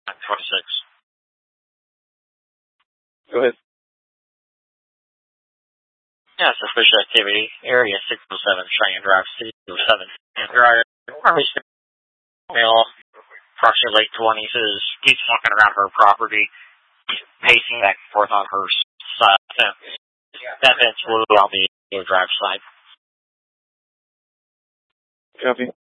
26. Go ahead. Yeah, suspicious activity. Area 607, Cheyenne Drive, 607. And driver, male, approximately late 20s, he's walking around her property, pacing back and forth on her side fence. That fence will be on the drive side. Copy.